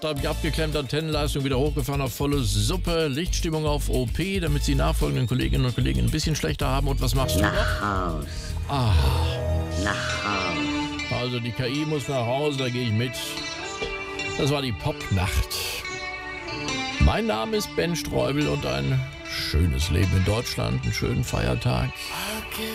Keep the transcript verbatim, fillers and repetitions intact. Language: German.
Habe ich abgeklemmt, Antennenleistung wieder hochgefahren auf volle Suppe, Lichtstimmung auf O P, damit die nachfolgenden Kolleginnen und Kollegen ein bisschen schlechter haben. Und was machst du noch? Nach Haus. Ah, Nach Haus. also die K I muss nach Hause, da gehe ich mit. Das war die Popnacht. Mein Name ist Ben Streubel und ein schönes Leben in Deutschland, einen schönen Feiertag.